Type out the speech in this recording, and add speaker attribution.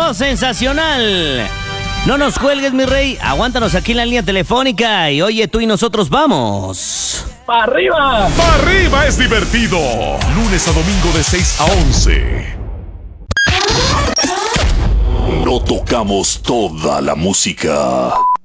Speaker 1: Oh, sensacional. No nos cuelgues, mi rey. Aguántanos aquí en la línea telefónica. Y oye, tú y nosotros vamos.
Speaker 2: ¡Para arriba!
Speaker 3: ¡Para arriba es divertido! Lunes a domingo de 6 a 11. No tocamos toda la música.